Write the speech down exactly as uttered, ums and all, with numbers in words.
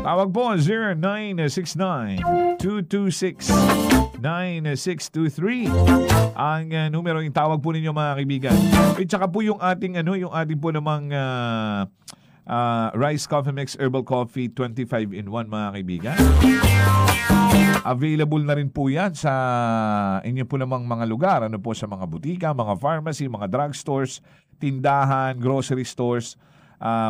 Tawag po zero nine six nine, two two six, nine six two three. Ang uh, numero yung tawag po ninyo mga kaibigan. At saka po yung ating ano, yung ating po namang uh, uh, Rice Coffee Mix Herbal Coffee twenty-five in one mga kaibigan. Available na rin po yan sa inyo po namang mga lugar. Ano po sa mga butika, mga pharmacy, mga drugstores, tindahan, grocery stores. Uh,